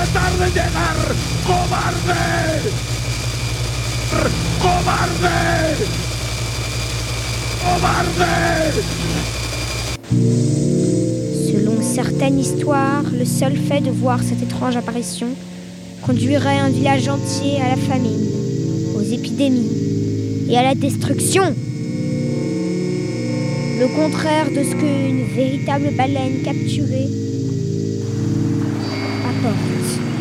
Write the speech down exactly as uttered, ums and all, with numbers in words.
tratar de llegar! ¡Cobarde! ¡Cobarde! ¡Cobarde! Selon certaines histoires, le seul fait de voir cette étrange apparition conduirait un village entier à la famine, aux épidémies et à la destruction. Le contraire de ce qu'une véritable baleine capturée apporte.